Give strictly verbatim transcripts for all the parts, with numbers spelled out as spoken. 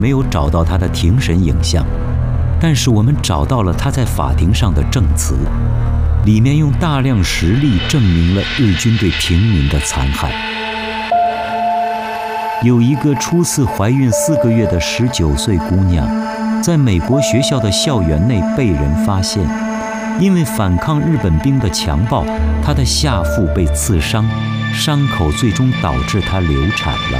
没有找到他的庭审影像，但是我们找到了他在法庭上的证词，里面用大量实例证明了日军对平民的残害。有一个初次怀孕四个月的十九岁姑娘，在美国学校的校园内被人发现，因为反抗日本兵的强暴，她的下腹被刺伤，伤口最终导致她流产了。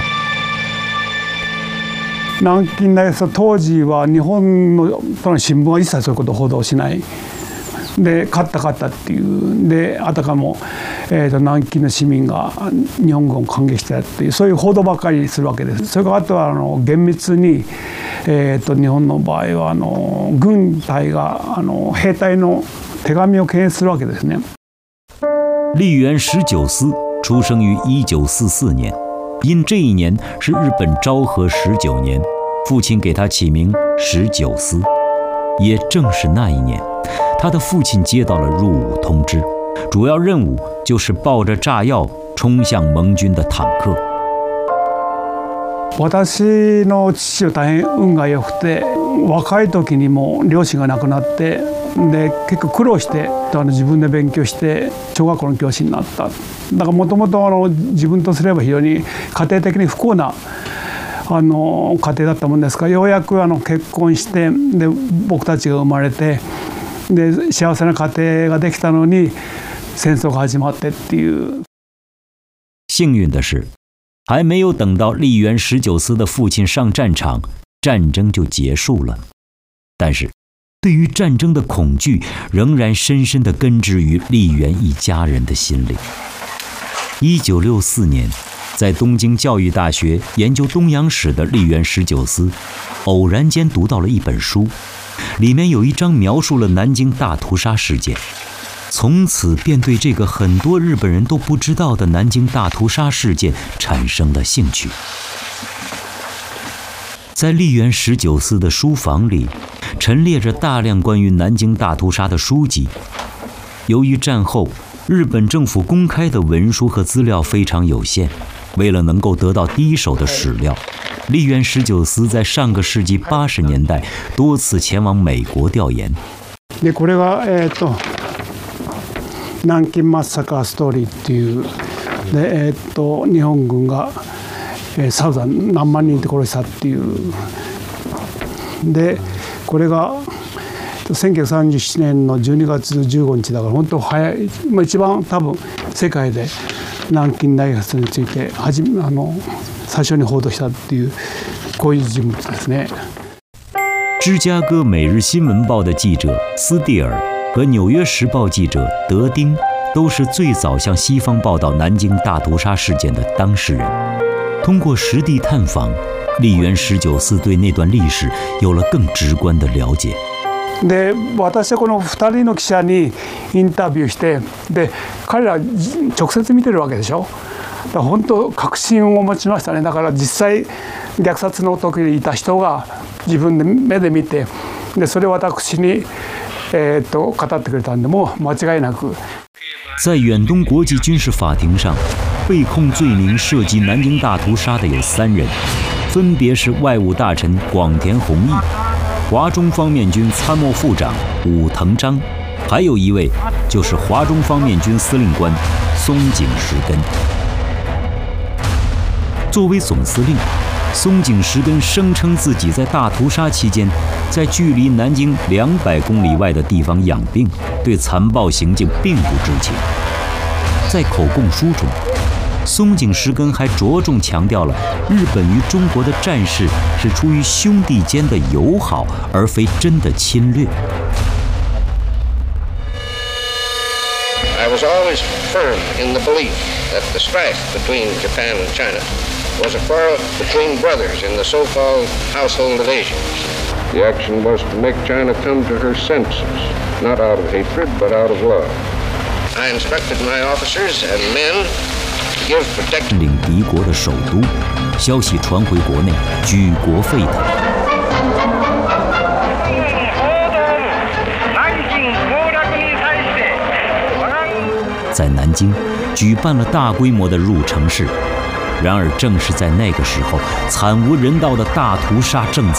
南京大震当時は日本の新聞は一切そういうことを報道しない。で勝った勝ったっていうであたかも、えー、と南京の市民が日本軍を歓迎したっていうそういう報道ばっかりするわけです。それからあとはあの厳密に、えー、と日本の場合はあの軍隊があの兵隊の手紙を検閲するわけですね。 栗原十九司出生于一九四四年，因这一年是日本昭和十九年，父亲给他起名十九司。也正是那一年，他的父亲接到了入伍通知，主要任务就是抱着炸药冲向盟军的坦克。 私の父は大変運が良くて、若い時にも両親が亡くなって、で結構苦労してあの自分で勉強して小学校の教師になった。だからもともと自分とすれば非常に家庭的に不幸なあの家庭だったもんですから、ようやくあの結婚してで僕たちが生まれてで幸せな家庭ができたのに戦争が始まってっていう。 幸运的是，还没有等到栗原十九司的父亲上战场，战争就结束了。但是，对于战争的恐惧仍然深深地根植于栗原一家人的心里。一九六四年，在东京教育大学研究东洋史的栗原十九司，偶然间读到了一本书，里面有一章描述了南京大屠杀事件，从此便对这个很多日本人都不知道的南京大屠杀事件产生了兴趣。在栗原十九司的书房里，陈列着大量关于南京大屠杀的书籍。由于战后日本政府公开的文书和资料非常有限，为了能够得到第一手的史料，栗原十九司在上个世纪八十年代多次前往美国调研。 でこれがえっと南京マッサカーストーリーっていうでえっと日本軍がサウザン何万人って殺したっていうでこれがせんきゅうひゃくさんじゅうななねんのじゅうにがつじゅうごにちだから本当早い、まあ、一番多分世界で南京大発についてはじあの最初に報道したっていうこういう人物ですね。 芝加哥每日新闻报的记者斯蒂尔和纽约时报记者德丁都是最早向西方报道南京大屠殺事件的当事人。通过实地探访，栗原十九司对那段历史有了更直观的了解。 で私はこのふたりの記者にインタビューしてで彼ら直接見てるわけでしょ。だから本当確信を持ちましたね。だから実際虐殺の時にいた人が自分で目で見てでそれを私に、えー、っと語ってくれたんでもう間違いなく。 在远东国际军事法庭上，被控罪名涉及南京大屠杀的有三人，分别是外务大臣广田弘毅、华中方面军参谋副长武藤章，还有一位就是华中方面军司令官松井石根。作为总司令，松井石根声称自己在大屠杀期间，在距离南京两百公里外的地方养病，对残暴行径并不知情。在口供书中，松井石根还着重强调了日本与中国的战事是出于兄弟间的友好，而非真的侵略。 I was always firm in the belief that the strife between Japan and China was a quarrel between brothers in the so-called household evasions. The action was to make China come to her senses, not out of hatred, but out of love. I instructed my officers and men to give protection. 领敌国的首都，消息传回国内，举国沸腾。在南京举办了大规模的入城式，然而正是在那个时候，惨无人道的大屠杀正在